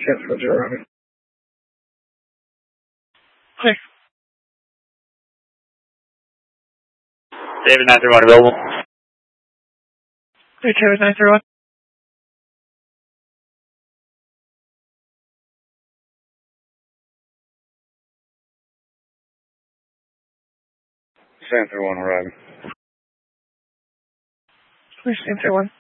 San Joe Robbie. Hi. David 931 available. Hey, David 931. San 31 arriving. Where's San 31?